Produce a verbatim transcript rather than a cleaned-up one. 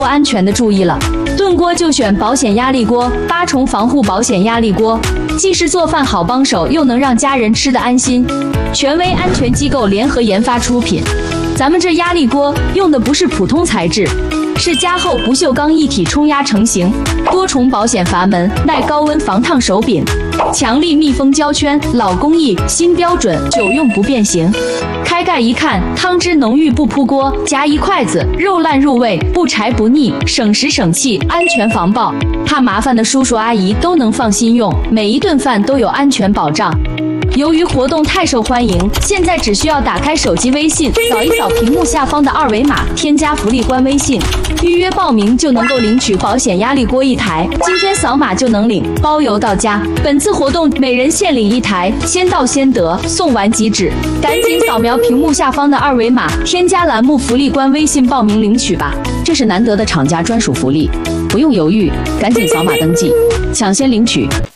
安全的注意了。炖锅就选保险压力锅，八重防护保险压力锅，既是做饭好帮手，又能让家人吃得安心。权威安全机构联合研发出品。咱们这压力锅用的不是普通材质，是加厚不锈钢一体冲压成型，多重保险阀门，耐高温防烫手柄，强力密封胶圈，老工艺新标准，久用不变形。开盖一看，汤汁浓郁不扑锅，夹一筷子，肉烂入味，不柴不腻，省时省气，安全防爆。怕麻烦的叔叔阿姨都能放心用，每一顿饭都有安全保障。由于活动太受欢迎，现在只需要打开手机微信，扫一扫屏幕下方的二维码，添加福利官微信，预约报名就能够领取保险压力锅一台。今天扫码就能领，包邮到家。本次活动每人限领一台，先到先得，送完即止。赶紧扫描屏幕下方的二维码，添加栏目福利官微信报名领取吧。这是难得的厂家专属福利，不用犹豫，赶紧扫码登记，抢先领取。